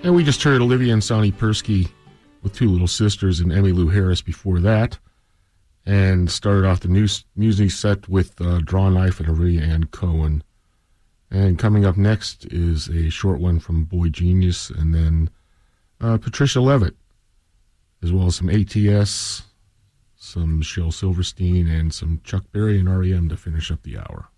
And we just heard Olivia and Sonny Persky with Two Little Sisters and Emmylou Harris before that. And started off the new music set with Draw Knife and Maria Ann Cohen. And coming up next is a short one from Boy Genius, and then Patricia Levitt, as well as some ATS, some Shel Silverstein, and some Chuck Berry and REM to finish up the hour.